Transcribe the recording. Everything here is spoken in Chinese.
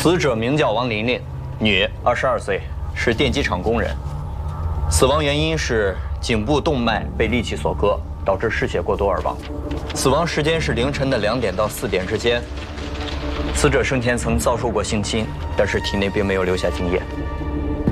死者名叫王琳琳，女，22岁，是电机厂工人。死亡原因是颈部动脉被利器所割，导致失血过多而亡。死亡时间是凌晨的2点到4点之间。死者生前曾遭受过性侵，但是体内并没有留下精液。